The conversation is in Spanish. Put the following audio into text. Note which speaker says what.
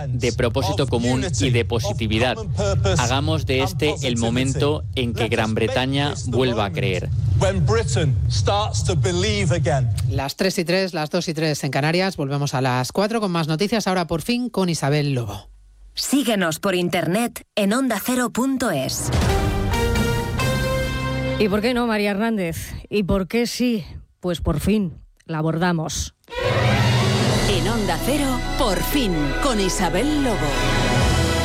Speaker 1: de propósito común y de positividad. Hagamos de este el momento en que Gran Bretaña vuelva a creer.
Speaker 2: Las 3:03, las 2:03 en Canarias. Volvemos a las 4 con más noticias. Ahora por fin con Isabel Lobo.
Speaker 3: Síguenos por internet en ondacero.es.
Speaker 4: ¿Y por qué no, María Hernández? ¿Y por qué sí? Pues por fin la abordamos.
Speaker 3: En Onda Cero, por fin, con Isabel Lobo.